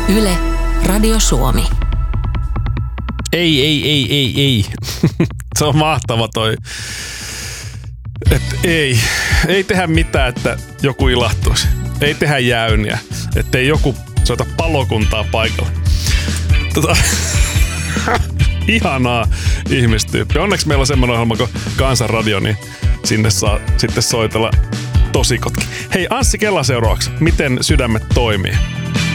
Yle, Radio Suomi. Ei. Se on mahtava toi. Ei tehdä mitään, että joku ilahtuisi. Ei tehdä jäyniä, ettei joku soita palokuntaa paikalle. Ihanaa ihmistyyppi. Onneksi meillä on semmoinen ohjelma kuin Kansanradio, niin sinne saa sitten soitella tosikotkin. Hei, Anssi Kela seuraavaksi. Miten sydämet toimii?